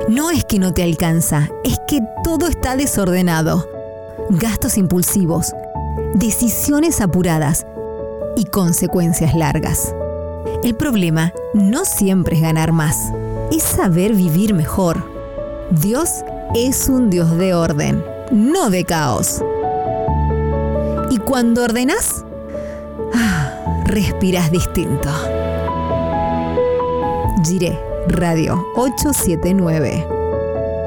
No es que no te alcanza, es que todo está desordenado. Gastos impulsivos, decisiones apuradas y consecuencias largas. El problema no siempre es ganar más, es saber vivir mejor. Dios es un Dios de orden, no de caos. Y cuando ordenás, respirás distinto. Jiré Radio 879.